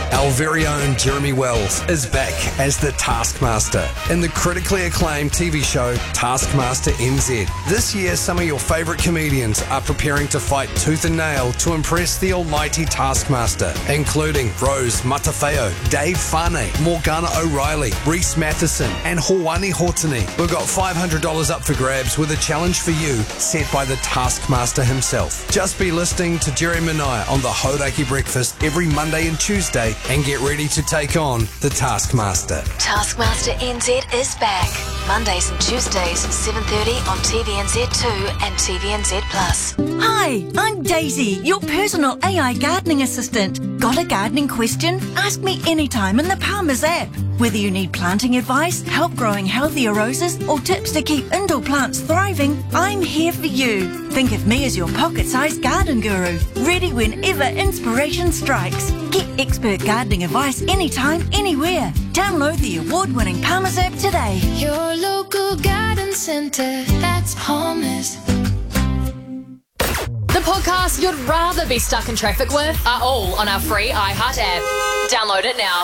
Our very own Jeremy Wells is back as the Taskmaster in the critically acclaimed TV show Taskmaster NZ. This year, some of your favourite comedians are preparing to fight tooth and nail to impress the almighty Taskmaster, including Rose Matafeo, Dave Fane, Morgana O'Reilly, Reese Matheson, and Hawani Hortony. We've got $500 up for grabs with a challenge for you set by the Taskmaster himself. Just be listening to Jerry Minaya on the Hodaki Breakfast every Monday and Tuesday and get ready to take on the Taskmaster. Taskmaster NZ is back. Mondays and Tuesdays, 7:30 on TVNZ2 and TVNZ Plus. Hi, I'm Daisy, your personal AI gardening assistant. Got a gardening question? Ask me anytime in the Palmer's app. Whether you need planting advice, help growing healthier roses, or tips to keep indoor plants thriving, I'm here for you. Think of me as your pocket-sized garden guru, ready whenever inspiration strikes. Get expert gardening advice anytime, anywhere. Download the award-winning Palmer's app today. Your local garden centre, that's Palmer's. The podcasts you'd rather be stuck in traffic with are all on our free iHeart app. Download it now.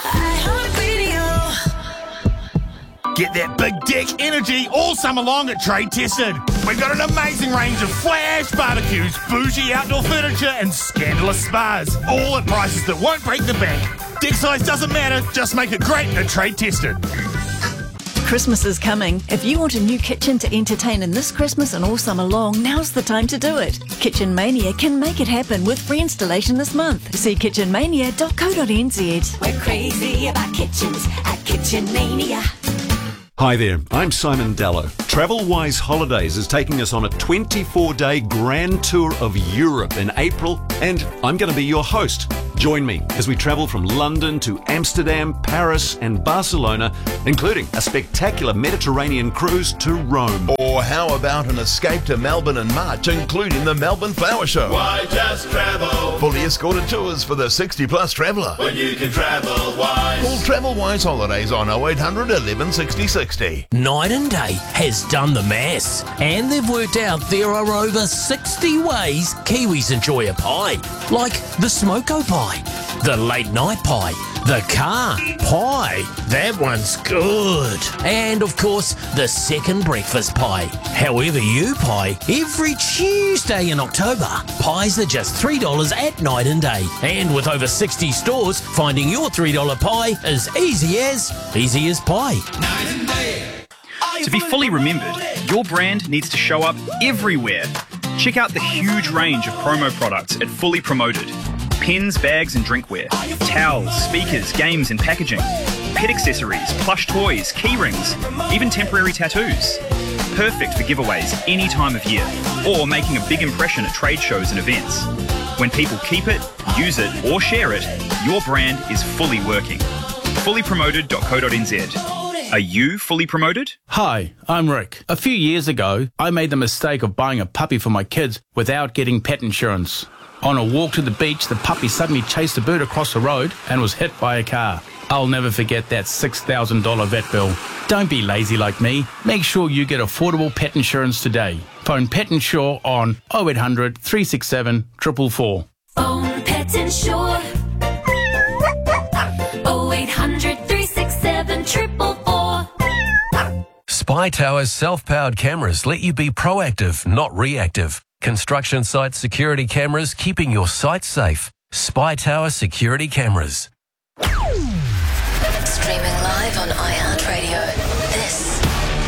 Get that big dick energy all summer long at Trade Tested. We've got an amazing range of flash barbecues, bougie outdoor furniture and scandalous spas, all at prices that won't break the bank. Dick size doesn't matter, just make it great at Trade Tested. Christmas is coming. If you want a new kitchen to entertain in this Christmas and all summer long, now's the time to do it. Kitchen Mania can make it happen with free installation this month. See kitchenmania.co.nz. We're crazy about kitchens at Kitchen Mania. Hi there, I'm Simon Dallow. TravelWise Holidays is taking us on a 24-day grand tour of Europe in April, and I'm going to be your host. Join me as we travel from London to Amsterdam, Paris and Barcelona, including a spectacular Mediterranean cruise to Rome. Or how about an escape to Melbourne in March, including the Melbourne Flower Show? Why just travel? Fully escorted tours for the 60-plus traveller. When you can travel wise. Call TravelWise Holidays on 0800 11 60 60. Night and Day has done the maths, and they've worked out there are over 60 ways Kiwis enjoy a pie, like the smoko pie, the late night pie, the car pie, that one's good, and of course the second breakfast pie. However you pie, every Tuesday in October, pies are just $3 at Night and Day, and with over 60 stores, finding your $3 pie is easy as pie. Night and Day. To be fully remembered, your brand needs to show up everywhere. Check out the huge range of promo products at Fully Promoted. Pens, bags and drinkware, towels, speakers, games and packaging, pet accessories, plush toys, key rings, even temporary tattoos. Perfect for giveaways any time of year, or making a big impression at trade shows and events. When people keep it, use it or share it, your brand is fully working. Fullypromoted.co.nz. Are you fully promoted? Hi, I'm Rick. A few years ago, I made the mistake of buying a puppy for my kids without getting pet insurance. On a walk to the beach, the puppy suddenly chased a bird across the road and was hit by a car. I'll never forget that $6,000 vet bill. Don't be lazy like me. Make sure you get affordable pet insurance today. Phone Pet Insure on 0800 367 444. Phone Pet Insure. 0800 367 444. Spy Tower's self-powered cameras let you be proactive, not reactive. Construction site security cameras keeping your site safe. Spy Tower security cameras. Streaming live on iHeartRadio. This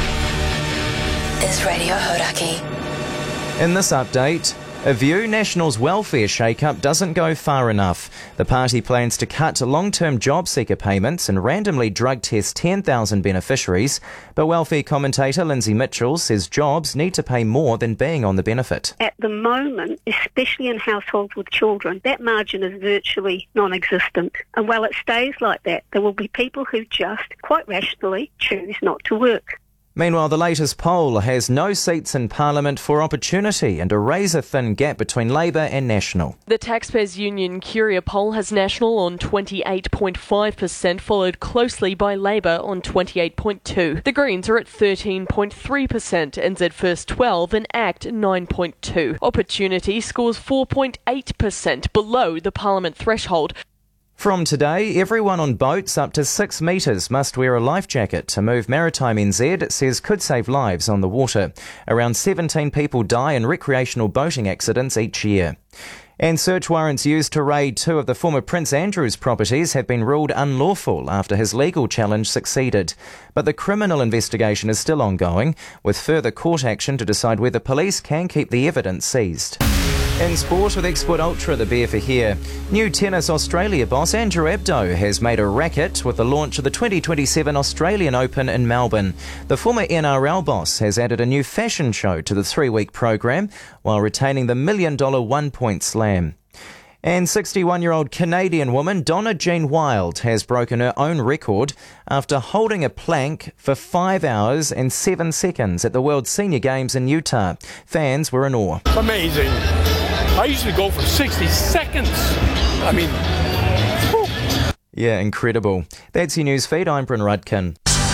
is Radio Hodaki. In this update, a View National's welfare shake-up doesn't go far enough. The party plans to cut long-term job seeker payments and randomly drug test 10,000 beneficiaries, but welfare commentator Lindsay Mitchell says jobs need to pay more than being on the benefit. At the moment, especially in households with children, that margin is virtually non-existent. And while it stays like that, there will be people who just, quite rationally, choose not to work. Meanwhile, the latest poll has no seats in Parliament for Opportunity and a razor-thin gap between Labour and National. The Taxpayers Union Curia poll has National on 28.5%, followed closely by Labour on 28.2%. The Greens are at 13.3%, NZ First 12% and ACT 9.2%. Opportunity scores 4.8%, below the Parliament threshold. From today, everyone on boats up to 6 metres must wear a life jacket. A move Maritime NZ says could save lives on the water. Around 17 people die in recreational boating accidents each year. And search warrants used to raid 2 of the former Prince Andrew's properties have been ruled unlawful after his legal challenge succeeded. But the criminal investigation is still ongoing, with further court action to decide whether police can keep the evidence seized. In sport with Export Ultra, the beer for here. New Tennis Australia boss Andrew Abdo has made a racket with the launch of the 2027 Australian Open in Melbourne. The former NRL boss has added a new fashion show to the 3-week program while retaining the $1 million one-point slam. And 61-year-old Canadian woman Donna Jean Wild has broken her own record after holding a plank for 5 hours and 7 seconds at the World Senior Games in Utah. Fans were in awe. Amazing. I usually go for 60 seconds. I mean, whew. Yeah, incredible. That's your news feed. I'm Bryn Rudkin.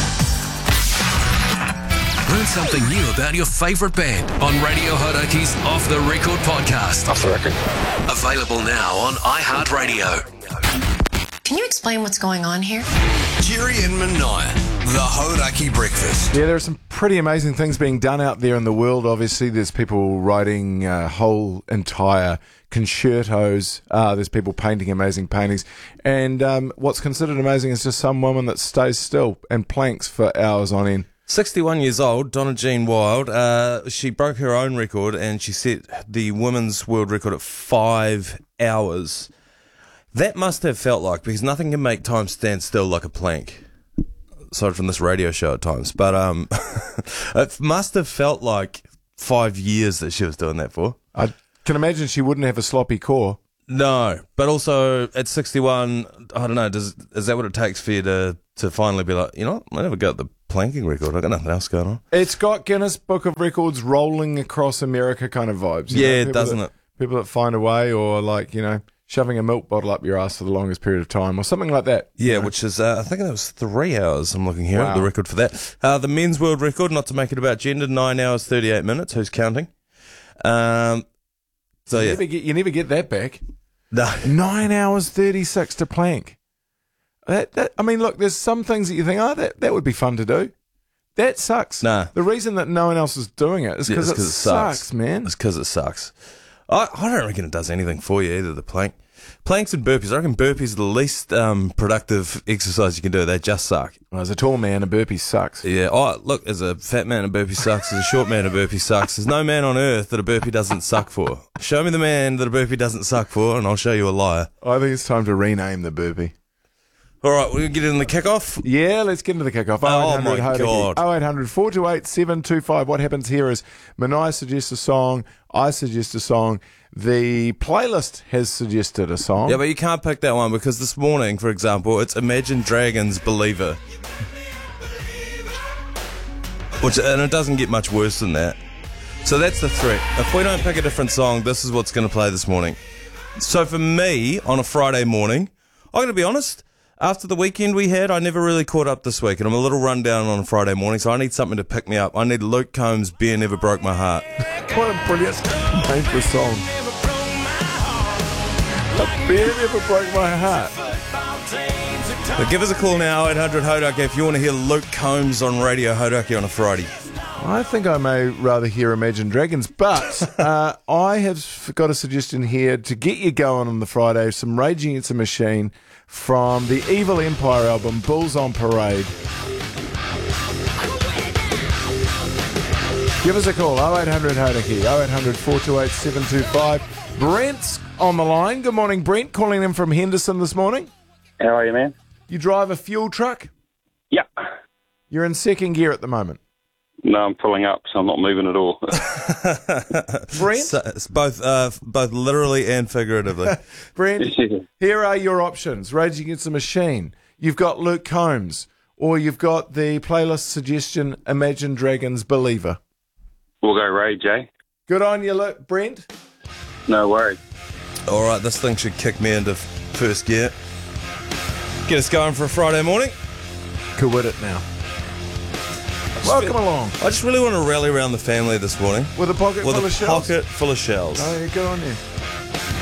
Learn something new about your favourite band on Radio Hauraki's Off The Record podcast. Off the record. Available now on iHeartRadio. Can you explain what's going on here? Jerry and Mania, the Hauraki Breakfast. Yeah, there are some pretty amazing things being done out there in the world. Obviously, there's people writing whole entire concertos. There's people painting amazing paintings. And what's considered amazing is just some woman that stays still and planks for hours on end. 61 years old, Donna Jean Wild. She broke her own record and she set the women's world record at 5 hours. That must have felt like, because nothing can make time stand still like a plank. Aside from this radio show at times. But it must have felt like 5 years that she was doing that for. I can imagine she wouldn't have a sloppy core. No, but also at 61, I don't know, is that what it takes for you to finally be like, you know, I never got the planking record, I got nothing else going on? It's got Guinness Book of Records rolling across America kind of vibes. Yeah, doesn't it? People that find a way, or like, you know, shoving a milk bottle up your ass for the longest period of time, or something like that. Yeah, which is, I think it was 3 hours, I'm looking here at the record for that. The men's world record, not to make it about gender, 9 hours, 38 minutes, who's counting? So yeah. You never get that back. No. 9 hours 36 to plank. I mean, look, there's some things that you think, that would be fun to do. That sucks. Nah. The reason that no one else is doing it is because it sucks, man. It's because it sucks. I don't reckon it does anything for you either, the plank. Planks and burpees. I reckon burpees are the least productive exercise you can do. They just suck. Well, as a tall man, a burpee sucks. Yeah. Oh, look, as a fat man, a burpee sucks. As a short man, a burpee sucks. There's no man on earth that a burpee doesn't suck for. Show me the man that a burpee doesn't suck for, and I'll show you a liar. I think it's time to rename the burpee. All right, we're going to get into the kickoff? Yeah, let's get into the kickoff. Oh, my God. 0800 428 725. What happens here is Mania suggests a song, I suggest a song, the playlist has suggested a song. Yeah, but you can't pick that one because this morning, for example, it's Imagine Dragons' Believer. And it doesn't get much worse than that. So that's the threat. If we don't pick a different song, this is what's going to play this morning. So for me, on a Friday morning, I'm going to be honest, after the weekend we had, I never really caught up this week, and I'm a little run down on a Friday morning, so I need something to pick me up. I need Luke Combs' Beer Never Broke My Heart. What a brilliant name for a song. A beer never broke my heart. But give us a call now, 800 Hauraki, if you want to hear Luke Combs on Radio Hauraki on a Friday. I think I may rather hear Imagine Dragons, but I have got a suggestion here to get you going on the Friday, some Rage Against the Machine from the Evil Empire album, Bulls on Parade. Give us a call, 0800 Hauraki, 0800 428 725. Brent's on the line. Good morning, Brent. Calling in from Henderson this morning. How are you, man? You drive a fuel truck? Yeah. You're in second gear at the moment? No, I'm pulling up, so I'm not moving at all. Brent? So it's both literally and figuratively. Brent, here are your options. Rage Against the Machine. You've got Luke Combs. Or you've got the playlist suggestion, Imagine Dragons' Believer. We'll go Rage, eh? Good on you, Brent. No worries. All right, this thing should kick me into first gear. Get us going for a Friday morning. Quit it now. Welcome along. I just really want to rally around the family this morning. With a pocket full of shells? With a pocket full of shells. Oh, yeah, good on you.